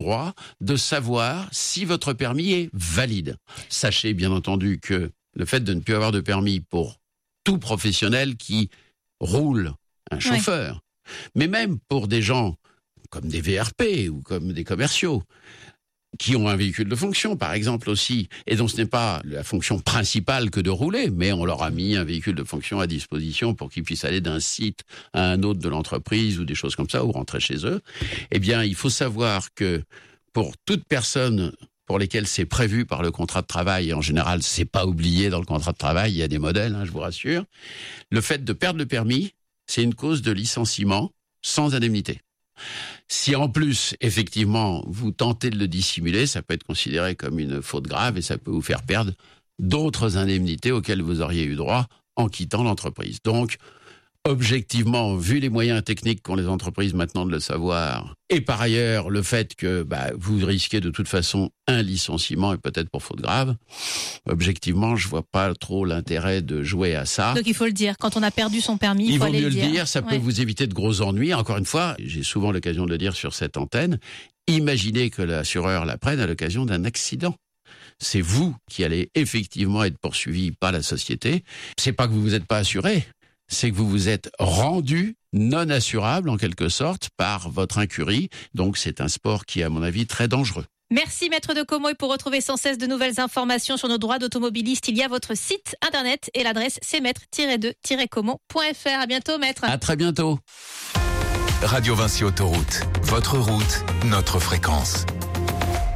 droit de savoir si votre permis est valide. Sachez bien entendu que le fait de ne plus avoir de permis pour tout professionnel qui roule, un chauffeur, mais même pour des gens comme des VRP ou comme des commerciaux, qui ont un véhicule de fonction, par exemple aussi, et dont ce n'est pas la fonction principale que de rouler, mais on leur a mis un véhicule de fonction à disposition pour qu'ils puissent aller d'un site à un autre de l'entreprise ou des choses comme ça, ou rentrer chez eux. Eh bien, il faut savoir que pour toute personne pour lesquelles c'est prévu par le contrat de travail, et en général, c'est pas oublié dans le contrat de travail, il y a des modèles, je vous rassure, le fait de perdre le permis, c'est une cause de licenciement sans indemnité. Si en plus, effectivement, vous tentez de le dissimuler, ça peut être considéré comme une faute grave et ça peut vous faire perdre d'autres indemnités auxquelles vous auriez eu droit en quittant l'entreprise. Donc, objectivement, vu les moyens techniques qu'ont les entreprises maintenant de le savoir, et par ailleurs le fait que vous risquez de toute façon un licenciement et peut-être pour faute grave, objectivement, je vois pas trop l'intérêt de jouer à ça. Donc il faut le dire, quand on a perdu son permis, il faut aller le dire. Il vaut mieux le dire, ça peut vous éviter de gros ennuis. Encore une fois, j'ai souvent l'occasion de le dire sur cette antenne, imaginez que l'assureur la prenne à l'occasion d'un accident. C'est vous qui allez effectivement être poursuivi, pas la société. C'est pas que vous vous êtes pas assuré, c'est que vous vous êtes rendu non assurable en quelque sorte par votre incurie. Donc c'est un sport qui est à mon avis très dangereux. Merci Maître de Como, et pour retrouver sans cesse de nouvelles informations sur nos droits d'automobiliste, il y a votre site internet et l'adresse c'est maître-de-como.fr. À bientôt Maître. À très bientôt. Radio Vinci Autoroute, votre route, notre fréquence.